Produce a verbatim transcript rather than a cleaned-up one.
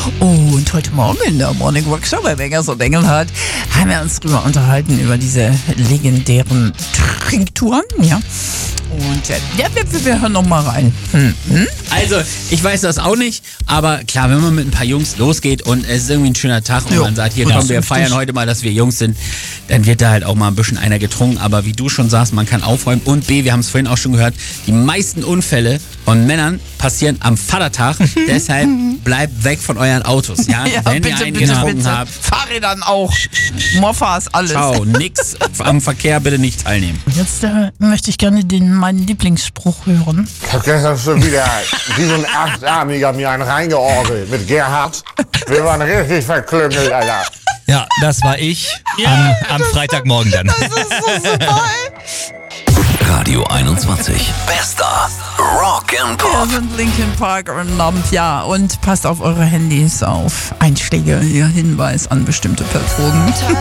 Und heute Morgen in der Morning Workshop bei Bengers und Engelhardt haben wir uns drüber unterhalten, über diese legendären Trinktouren. Ja. Und äh, ja, wir, wir hören noch mal rein. Hm. Hm? Also, ich weiß das auch nicht, aber klar, wenn man mit ein paar Jungs losgeht und es ist irgendwie ein schöner Tag und Jo. man sagt, hier Ja, komm, wir richtig. feiern heute mal, dass wir Jungs sind, dann wird da halt auch mal ein bisschen einer getrunken. Aber wie du schon sagst, man kann aufräumen. Und B, wir haben es vorhin auch schon gehört, die meisten Unfälle von Männern passieren am Vatertag. Deshalb bleibt weg von euren Autos. Ja, Ja, wenn bitte, ihr einen bitte, getrunken bitte. habt, Fahrrädern auch. Moffas, alles. ciao, nix am Verkehr bitte nicht teilnehmen. Jetzt äh, möchte ich gerne den, meinen Lieblingsspruch hören. Ich hab gestern schon wieder wie so ein Achtarmiger mir einen reingeorgelt mit Gerhard. Wir waren richtig verklüngelt, Alter. Ja, das war ich am, am Freitagmorgen dann. Das ist so super. Radio einundzwanzig. Bester Rock and Wir Pop. sind Linkin Park und Nump, ja. Und passt auf eure Handys auf. Einschläge, ihr Hinweis an bestimmte Personen.